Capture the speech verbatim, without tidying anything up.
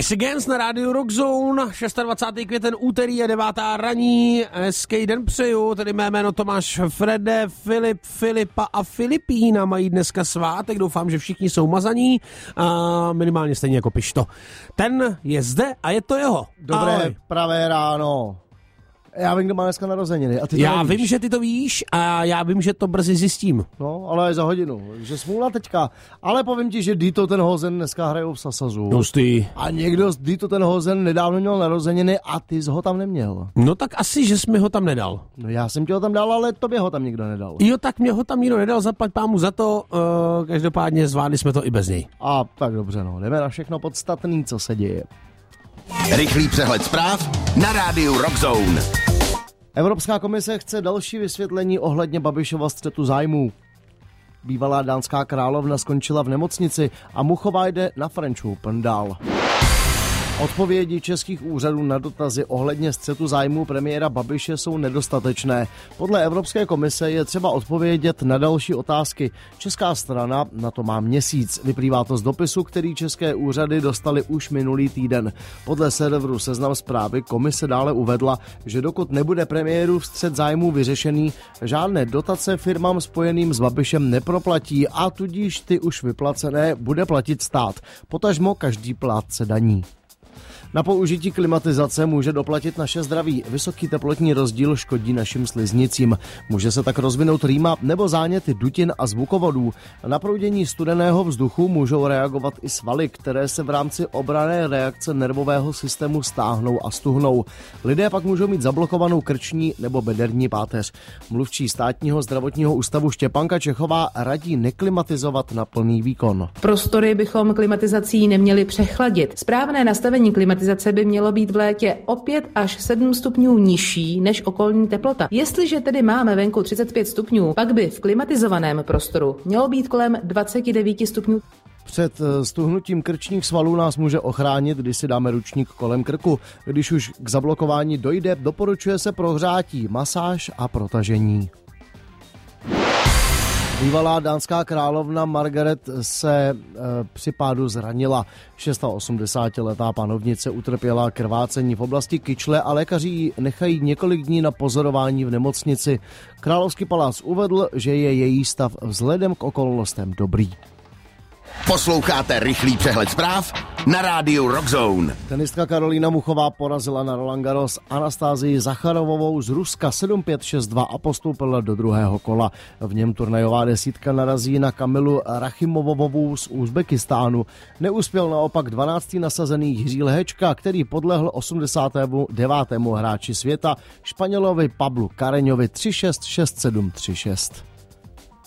Rise Against na rádiu Rockzone, dvacátého šestého květen, úterý je devátá raní, hezký den přeju, tady mé jméno Tomáš Frede, Filip, Filipa a Filipína mají dneska svátek, doufám, že všichni jsou mazaní a minimálně stejně jako Pišto. Ten je zde a je to jeho. Dobré Ahoj. pravé ráno. Já vím, kdo má dneska narozeniny. A ty to Já nevíš. vím, že ty to víš a já vím, že to brzy zjistím. No, ale za hodinu, že smůla teďka. Ale povím ti, že Dito ten Hozen dneska hrajou v Sasazu. Hustý. A někdo z Dito ten Hozen nedávno měl narozeniny a ty jsi ho tam neměl. No tak asi, že jsi mi ho tam nedal. No já jsem ti ho tam dal, ale tobě ho tam nikdo nedal. Jo, tak mě ho tam nikdo nedal, zaplať pámu za to, uh, každopádně zvládli jsme to i bez něj. A tak dobře, no, jdeme na všechno podstatný, co se děje. Rychlý přehled zpráv na rádiu Rockzone. Evropská komise chce další vysvětlení ohledně Babišova střetu zájmů. Bývalá dánská královna skončila v nemocnici a Muchová jde na French Open dál. Odpovědi českých úřadů na dotazy ohledně střetu zájmů premiéra Babiše jsou nedostatečné. Podle Evropské komise je třeba odpovědět na další otázky. Česká strana na to má měsíc. Vyplývá to z dopisu, který české úřady dostali už minulý týden. Podle serveru Seznam Zprávy komise dále uvedla, že dokud nebude premiérův střet zájmů vyřešený, žádné dotace firmám spojeným s Babišem neproplatí a tudíž ty už vyplacené bude platit stát. Potažmo každý plátce daní. Na použití klimatizace může doplatit naše zdraví. Vysoký teplotní rozdíl škodí našim sliznicím. Může se tak rozvinout rýma nebo záněty dutin a zvukovodů. Na proudění studeného vzduchu můžou reagovat i svaly, které se v rámci obranné reakce nervového systému stáhnou a stuhnou. Lidé pak můžou mít zablokovanou krční nebo bederní páteř. Mluvčí státního zdravotního ústavu Štěpánka Čechová radí neklimatizovat na plný výkon. Prostory bychom klimatizací neměli přechladit. Správné nastavení klimatizace by mělo být v létě o pět až sedm stupňů nižší než okolní teplota. Jestliže tedy máme venku třicet pět stupňů, pak by v klimatizovaném prostoru mělo být kolem dvacet devět stupňů. Před stuhnutím krčních svalů nás může ochránit, když si dáme ručník kolem krku. Když už k zablokování dojde, doporučuje se prohřátí, masáž a protažení. Bývalá dánská královna Margaret se e, při pádu zranila. osmdesátišestiletá panovnice utrpěla krvácení v oblasti kyčle a lékaři ji nechají několik dní na pozorování v nemocnici. Královský palác uvedl, že je její stav vzhledem k okolnostem dobrý. Posloucháte rychlý přehled zpráv na rádiu Rockzone. Tenistka Karolína Muchová porazila na Roland Garros Anastázii Zacharovovou z Ruska sedm pět šest dva a postoupila do druhého kola. V něm turnajová desítka narazí na Kamilu Rachimovovou z Uzbekistánu. Neuspěl naopak dvanáctý nasazený Jiří Lehečka, který podlehl osmdesátému devátému hráči světa Španělovi Pablu Kareňovi tři šest šest sedm tři šest.